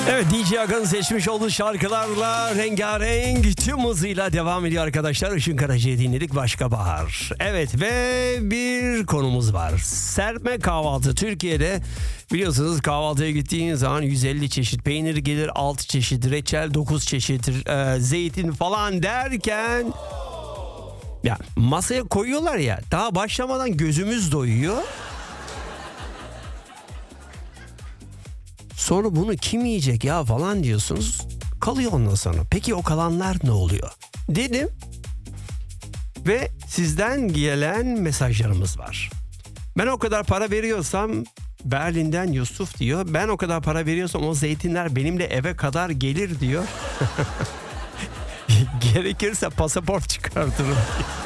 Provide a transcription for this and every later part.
Evet, DJ Aga'nın seçmiş olduğu şarkılarla rengarenk tüm hızıyla devam ediyor arkadaşlar. Işın Karaca'yı dinledik, Başka Bahar. Evet, ve bir konumuz var. Serpme kahvaltı. Türkiye'de biliyorsunuz kahvaltıya gittiğiniz zaman 150 çeşit peynir gelir, 6 çeşit reçel, 9 çeşit zeytin falan derken... Ya masaya koyuyorlar ya, daha başlamadan gözümüz doyuyor. Sonra bunu kim yiyecek ya falan diyorsunuz. Kalıyor ondan sonra. Peki o kalanlar ne oluyor? Dedim. Ve sizden gelen mesajlarımız var. Ben o kadar para veriyorsam, Berlin'den Yusuf diyor, ben o kadar para veriyorsam o zeytinler benimle eve kadar gelir diyor. Gerekirse pasaport çıkartırım.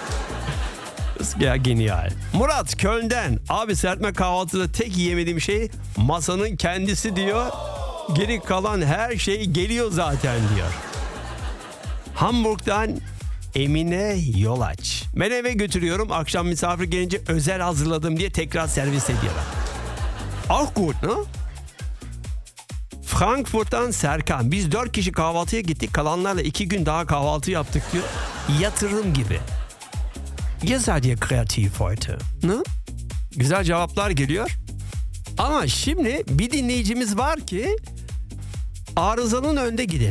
Ya genial. Murat Köln'den, abi serpme kahvaltıda tek yiyemediğim şey masanın kendisi diyor. Geri kalan her şey geliyor zaten diyor. Hamburg'dan Emine Yolaç. Ben eve götürüyorum, akşam misafir gelince özel hazırladım diye tekrar servis ediyorum. Auch gut, ne? Frankfurt'tan Serkan. Biz 4 kişi kahvaltıya gittik, kalanlarla 2 gün daha kahvaltı yaptık diyor. Yatırım gibi. Ihr seid ja kreativ heute. Ne? Güzel cevaplar geliyor. Ama şimdi bir dinleyicimiz var ki arızanın önde gidin.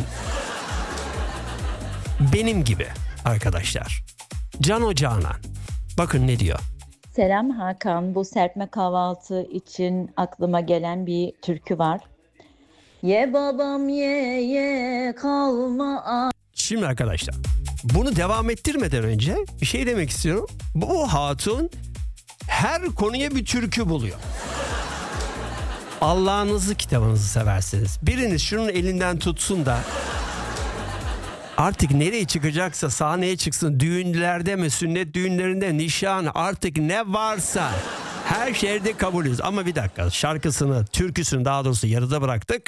Benim gibi arkadaşlar. Cano Canan. Bakın ne diyor. Selam Hakan. Bu serpme kahvaltı için aklıma gelen bir türkü var. Ye babam ye ye kalma. Şimdi arkadaşlar, bunu devam ettirmeden önce bir şey demek istiyorum. Bu hatun her konuya bir türkü buluyor. Allah'ınızı, kitabınızı severseniz biriniz şunun elinden tutsun da artık nereye çıkacaksa sahneye çıksın. Düğünlerde mi, sünnet düğünlerinde, nişan, artık ne varsa her şeyde kabulüz. Ama bir dakika, şarkısını, türküsünü daha doğrusu yarıda bıraktık.